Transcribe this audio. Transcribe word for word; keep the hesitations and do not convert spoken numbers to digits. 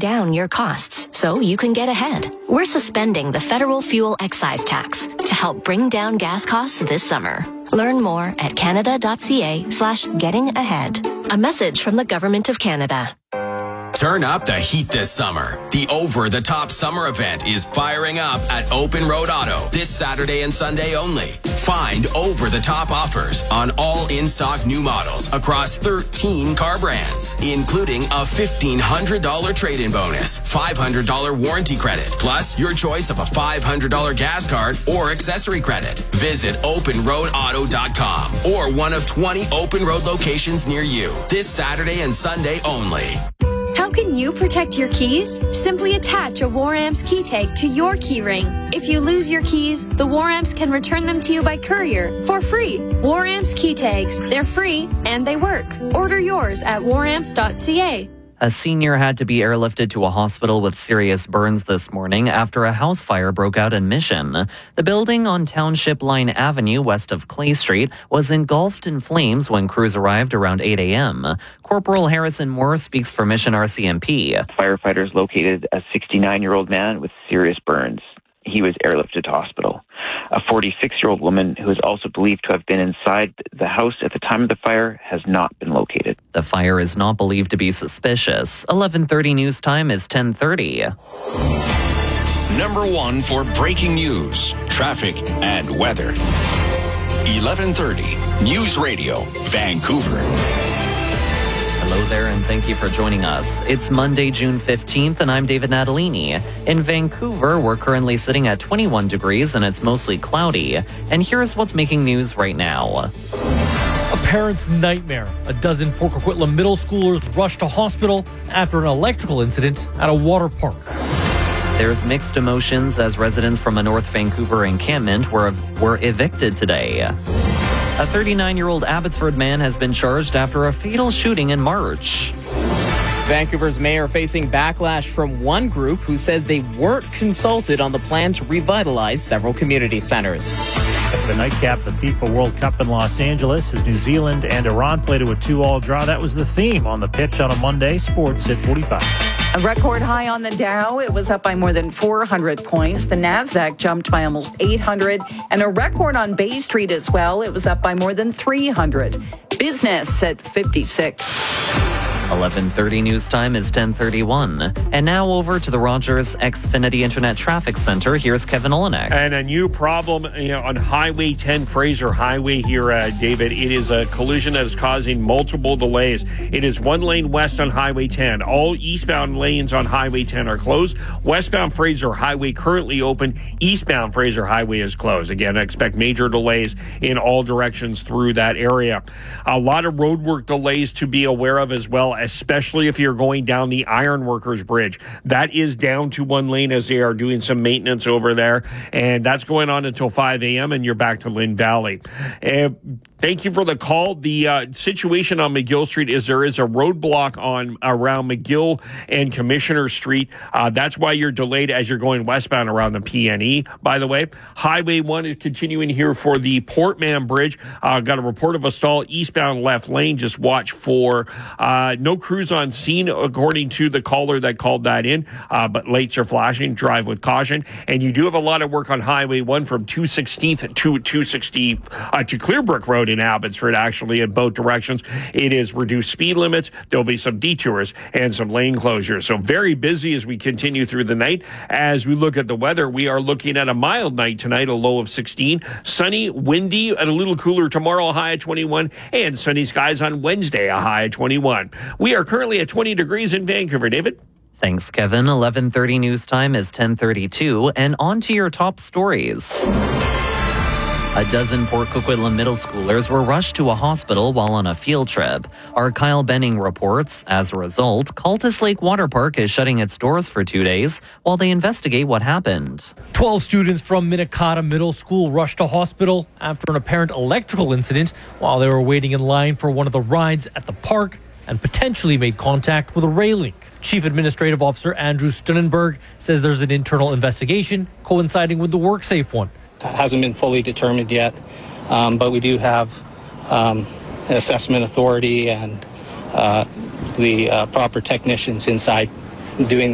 down your costs so you can get ahead. We're suspending the federal fuel excise tax to help bring down gas costs this summer. Learn more at canada.ca slash getting ahead. A message from the Government of Canada. Turn up the heat this summer. The Over the Top Summer Event is firing up at Open Road Auto this Saturday and Sunday only. Find over the top offers on all in-stock new models across thirteen car brands, including a fifteen hundred dollars trade-in bonus, five hundred dollars warranty credit, plus your choice of a five hundred dollars gas card or accessory credit. Visit open road auto dot com or one of twenty Open Road locations near you this Saturday and Sunday only. How can you protect your keys? Simply attach a Waramps key tag to your key ring. If you lose your keys, the Waramps can return them to you by courier for free. Waramps key tags. They're free and they work. Order yours at waramps dot c a. A senior had to be airlifted to a hospital with serious burns this morning after a house fire broke out in Mission. The building on Township Line Avenue west of Clay Street was engulfed in flames when crews arrived around eight a.m. Corporal Harrison Moore speaks for Mission R C M P. Firefighters located a sixty-nine-year-old man with serious burns. He was airlifted to hospital. A forty-six-year-old woman who is also believed to have been inside the house at the time of the fire has not been located. The fire is not believed to be suspicious. eleven thirty news time is ten thirty. Number one for breaking news, traffic, and weather. eleven thirty News Radio, Vancouver. Hello there, and thank you for joining us. It's Monday, June fifteenth, and I'm David Natalini. In Vancouver, we're currently sitting at twenty-one degrees, and it's mostly cloudy. And here's what's making news right now. A parent's nightmare. A dozen Port Coquitlam middle schoolers rushed to hospital after an electrical incident at a water park. There's mixed emotions as residents from a North Vancouver encampment were, were evicted today. A thirty-nine-year-old Abbotsford man has been charged after a fatal shooting in March. Vancouver's mayor facing backlash from one group who says they weren't consulted on the plan to revitalize several community centers. The nightcap, the FIFA World Cup in Los Angeles, as New Zealand and Iran played to a two-all draw. That was the theme on the pitch on a Monday. Sports at forty-five. A record high on the Dow. It was up by more than four hundred points. The Nasdaq jumped by almost eight hundred. And a record on Bay Street as well. It was up by more than three hundred. Business at fifty-six. eleven thirty news time is ten thirty-one. And now over to the Rogers Xfinity Internet Traffic Center. Here's Kevin Olenek. And a new problem you know, on Highway ten, Fraser Highway here, uh, David. It is a collision that is causing multiple delays. It is one lane west on Highway ten. All eastbound lanes on Highway ten are closed. Westbound Fraser Highway currently open. Eastbound Fraser Highway is closed. Again, I expect major delays in all directions through that area. A lot of roadwork delays to be aware of as well, especially if you're going down the Ironworkers Bridge. That is down to one lane as they are doing some maintenance over there, and that's going on until five a.m., and you're back to Lynn Valley. Uh, thank you for the call. The uh, situation on McGill Street is there is a roadblock on around McGill and Commissioner Street. Uh, that's why you're delayed as you're going westbound around the P N E, by the way. Highway one is continuing here for the Portman Bridge. Uh, got a report of a stall eastbound left lane. Just watch for uh, no crews on scene, according to the caller that called that in, uh, but lights are flashing. Drive with caution. And you do have a lot of work on Highway one from two sixteenth to two sixty uh, to Clearbrook Road in Abbotsford, actually, in both directions. It is reduced speed limits. There'll be some detours and some lane closures. So very busy as we continue through the night. As we look at the weather, we are looking at a mild night tonight, a low of sixteen. Sunny, windy, and a little cooler tomorrow, a high of twenty-one. And sunny skies on Wednesday, a high of twenty-one. We are currently at twenty degrees in Vancouver. David? Thanks, Kevin. eleven thirty news time is ten thirty-two, and on to your top stories. A dozen Port Coquitlam middle schoolers were rushed to a hospital while on a field trip. Our Kyle Benning reports, as a result, Cultus Lake Water Park is shutting its doors for two days while they investigate what happened. twelve students from Minikata Middle School rushed to hospital after an apparent electrical incident while they were waiting in line for one of the rides at the park and potentially made contact with a railing. Chief Administrative Officer Andrew Stunnenberg says there's an internal investigation coinciding with the WorkSafe one. Hasn't been fully determined yet, um, but we do have um, an assessment authority and uh, the uh, proper technicians inside doing